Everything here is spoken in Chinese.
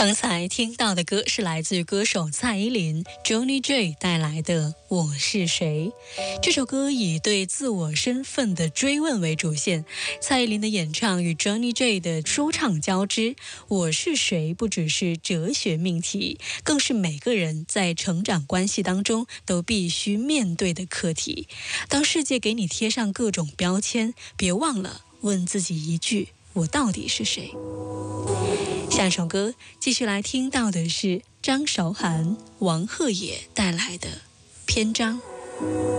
刚才听到的歌是来自歌手蔡依林 Johnny J 带来的《我是谁》。这首歌以对自我身份的追问为主线，蔡依林的演唱与 Johnny J 的说唱交织。我是谁不只是哲学命题，更是每个人在成长关系当中都必须面对的课题。当世界给你贴上各种标签，别忘了问自己一句：我到底是谁？下首歌继续来听到的是张韶涵、王鹤野带来的《篇章》。